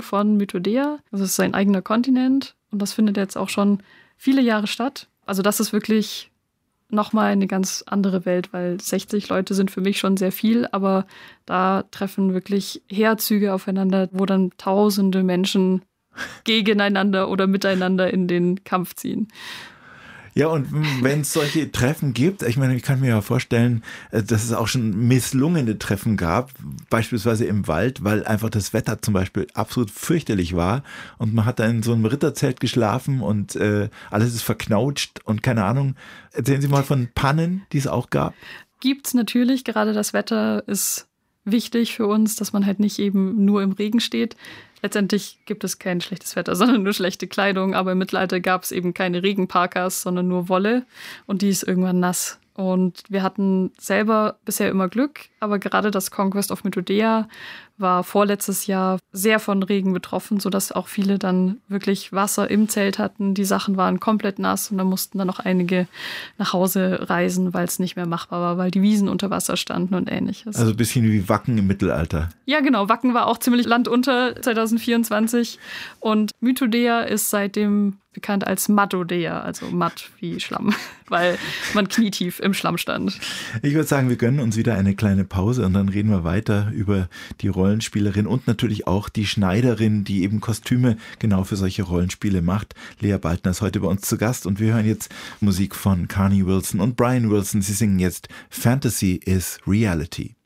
von Mythodea. Also es ist sein eigener Kontinent und das findet jetzt auch schon viele Jahre statt. Also das ist wirklich nochmal eine ganz andere Welt, weil 60 Leute sind für mich schon sehr viel, aber da treffen wirklich Heerzüge aufeinander, wo dann tausende Menschen gegeneinander oder miteinander in den Kampf ziehen. Ja, und wenn es solche Treffen gibt, ich meine, ich kann mir ja vorstellen, dass es auch schon misslungene Treffen gab, beispielsweise im Wald, weil einfach das Wetter zum Beispiel absolut fürchterlich war und man hat da in so einem Ritterzelt geschlafen und alles ist verknautscht und keine Ahnung. Erzählen Sie mal von Pannen, die es auch gab. Gibt's natürlich, gerade das Wetter ist wichtig für uns, dass man halt nicht eben nur im Regen steht. Letztendlich gibt es kein schlechtes Wetter, sondern nur schlechte Kleidung. Aber im Mittelalter gab es eben keine Regenparkas, sondern nur Wolle. Und die ist irgendwann nass. Und wir hatten selber bisher immer Glück. Aber gerade das Conquest of Mythodea war vorletztes Jahr sehr von Regen betroffen, sodass auch viele dann wirklich Wasser im Zelt hatten. Die Sachen waren komplett nass und dann mussten dann noch einige nach Hause reisen, weil es nicht mehr machbar war, weil die Wiesen unter Wasser standen und ähnliches. Also ein bisschen wie Wacken im Mittelalter. Ja, genau. Wacken war auch ziemlich landunter 2024 und Mythodea ist seitdem bekannt als Maddodea, also matt wie Schlamm, weil man knietief im Schlamm stand. Ich würde sagen, wir gönnen uns wieder eine kleine Pause und dann reden wir weiter über die Rollenspielerin und natürlich auch die Schneiderin, die eben Kostüme genau für solche Rollenspiele macht. Lea Baltner ist heute bei uns zu Gast und wir hören jetzt Musik von Carnie Wilson und Brian Wilson. Sie singen jetzt Fantasy is Reality.